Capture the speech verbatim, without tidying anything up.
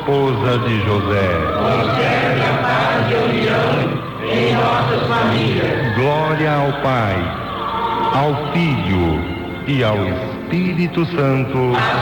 esposa de José. Conserve a paz e a união em nossas famílias. Glória ao Pai, ao Filho e ao Espírito Santo.